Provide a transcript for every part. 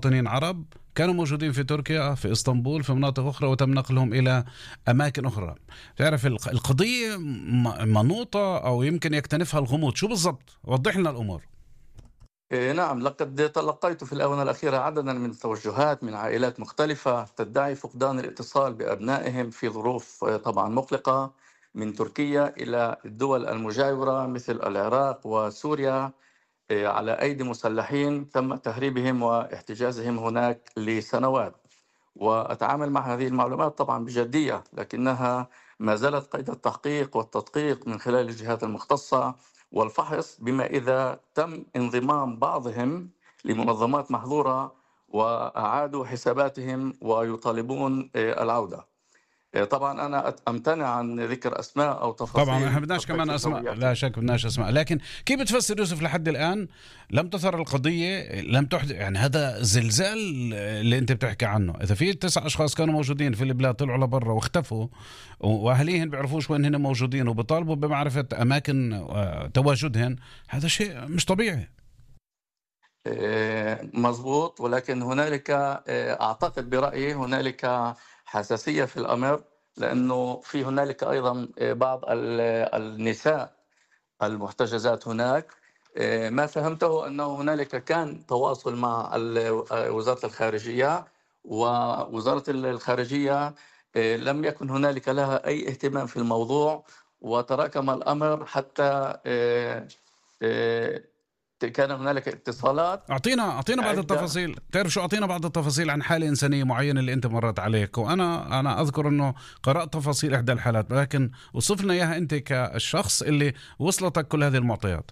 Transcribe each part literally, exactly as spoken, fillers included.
مواطنين عرب كانوا موجودين في تركيا، في اسطنبول، في مناطق أخرى، وتم نقلهم إلى أماكن أخرى. تعرف القضية منوطة أو يمكن يكتنفها الغموض، شو بالضبط؟ وضح لنا الأمور. إيه نعم، لقد تلقيت في الآونة الأخيرة عددا من التوجهات من عائلات مختلفة تدعي فقدان الاتصال بأبنائهم في ظروف آه، طبعا مقلقة، من تركيا إلى الدول المجاورة مثل العراق وسوريا، آه، على أيدي مسلحين تم تهريبهم واحتجازهم هناك لسنوات. وأتعامل مع هذه المعلومات طبعا بجدية، لكنها ما زالت قيد التحقيق والتدقيق من خلال الجهات المختصة والفحص، بما إذا تم انضمام بعضهم لمنظمات محظورة وأعادوا حساباتهم ويطالبون آه، العودة. آه، طبعا أنا أت- أمتنع عن ذكر أسماء أو طبعا احنا تفاصيل بدناش كمان تخص اسماء، لا هوياتهم. شك بدناش اسماء، لكن كيف بتفسر يوسف لحد الان لم تثر القضيه، لم تحدث يعني هذا زلزال اللي انت بتحكي عنه؟ اذا في تسع اشخاص كانوا موجودين في البلاد طلعوا لبرا واختفوا، واهليهم بيعرفوش وين هن موجودين، وبيطالبوا بمعرفه اماكن آه، تواجدهن، هذا شيء مش طبيعي. آه، مضبوط، ولكن هنالك آه، أعتقد برأيي هنالك حساسية في الأمر، لأنه في هنالك أيضا آه، بعض ال- النساء المحتجزات هناك. آه، ما فهمته أنه هنالك كان تواصل مع ال- آه، وزارة الخارجية، ووزارة الخارجية آه، لم يكن هنالك لها أي اهتمام في الموضوع، وتراكم الأمر حتى آه، آه، كان هنالك اتصالات اعطينا اعطينا بعض عدة. التفاصيل، تعرف شو، اعطينا بعض التفاصيل عن حاله انسانيه معينه اللي انت مرت عليك. وانا انا اذكر انه قرات تفاصيل احدى الحالات، لكن وصف لنا اياها انت كالشخص اللي وصلتك كل هذه المعطيات.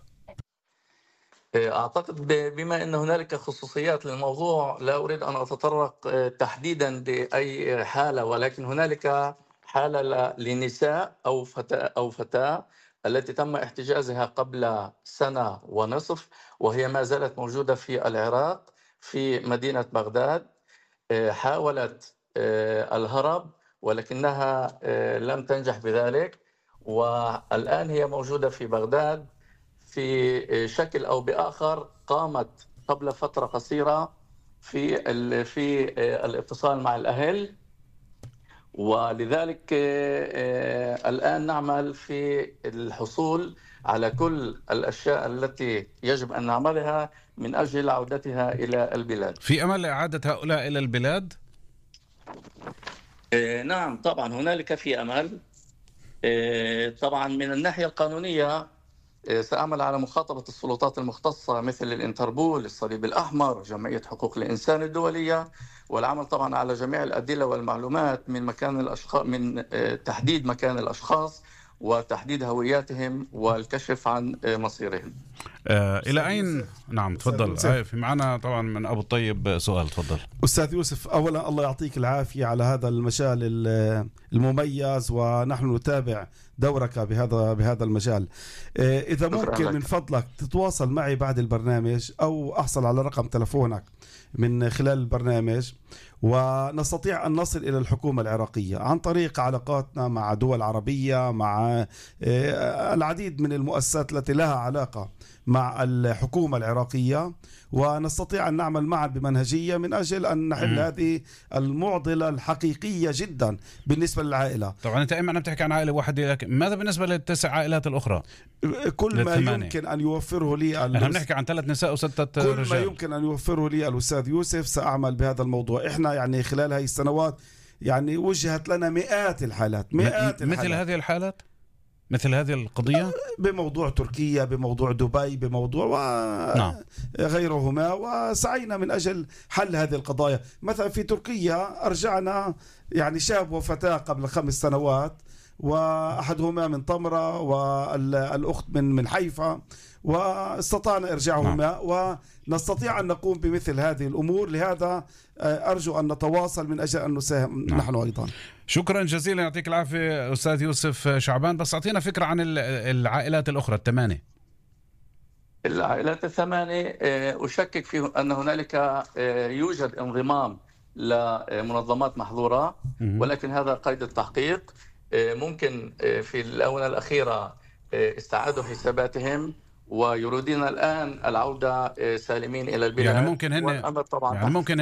أعتقد ب- بما أن هنالك خصوصيات للموضوع، لا أريد أن أتطرق آه، تحديدا لأي حالة، ولكن هنالك حالة ل- لنساء أو فتاة أو فتاة التي تم احتجازها قبل سنة ونصف، وهي ما زالت موجودة في العراق في مدينة بغداد. آه، حاولت آه، الهرب، ولكنها آه، لم تنجح بذلك، والآن هي موجودة في بغداد. في شكل أو بآخر قامت قبل فترة قصيرة في ال- في الاتصال مع الأهل، ولذلك آه، الآن نعمل في الحصول على كل الأشياء التي يجب أن نعملها من أجل عودتها إلى البلاد. في امل لاعاده هؤلاء الى البلاد؟ آه، نعم طبعا هنالك في أمل. آه، طبعا من الناحية القانونية آه، سأعمل على مخاطبة السلطات المختصة مثل الانتربول، الصليب الأحمر، جمعية حقوق الإنسان الدولية، والعمل طبعا على جميع الأدلة والمعلومات من مكان الأشخاص، من آه، تحديد مكان الأشخاص وتحديد هوياتهم والكشف عن آه، مصيرهم. آه الى أستاذ اين؟ يوسف نعم أستاذ تفضل. يوسف آه في معنا طبعا من ابو الطيب سؤال، تفضل. أستاذ يوسف، أولا الله يعطيك العافية على هذا المجال ال- المميز، ونحن نتابع دورك بهذا بهذا المجال. آه، إذا شكرا ممكن من لك. فضلك تتواصل معي بعد البرنامج أو أحصل على رقم تلفونك من خلال البرنامج، ونستطيع أن نصل إلى الحكومة العراقية عن طريق علاقاتنا مع دول عربية، مع آه، العديد من المؤسسات التي لها علاقة مع الحكومة العراقية، ونستطيع أن نعمل معا بمنهجية من أجل أن نحل مم. هذه المعضلة الحقيقية جدا بالنسبة للعائلة. طبعا انت اما بتحكي عن عائله واحده، لكن ماذا بالنسبه للتسع عائلات الاخرى؟ كل ما للثمانية. يمكن أن يوفره لي احنا الأس- بنحكي عن ثلاث نساء وستة كل ما رجال. يمكن أن يوفره لي الأستاذ يوسف سأعمل بهذا الموضوع. إحنا يعني خلال هذه السنوات يعني وجهت لنا مئات الحالات م- مئات مثل الحالات هذه الحالات، مثل هذه القضيه. بموضوع تركيا، بموضوع دبي، بموضوع نعم. وغيرهما، وسعينا من أجل حل هذه القضايا. مثلا في تركيا أرجعنا يعني شاب وفتاة قبل خمس سنوات، وأحدهما من طمرة والأخت من من حيفا، واستطعنا إرجاعهما، ونستطيع أن نقوم بمثل هذه الأمور. لهذا أرجو أن نتواصل من أجل أن نساهم نعم. نحن أيضا. شكرا جزيلا، يعطيك العافية أستاذ يوسف شعبان. بس أعطينا فكرة عن ال- العائلات الأخرى الثمانية. العائلات الثمانية آه، أشكك في أن هنالك آه، يوجد انضمام لمنظمات محظورة، مهم. ولكن هذا قيد التحقيق. آه، ممكن آه، في الآونة الأخيرة آه، استعادوا حساباتهم ويريدون الآن العودة آه، سالمين إلى يعني البلاد، ممكن هن والأمر طبعا يعني تحت ممكن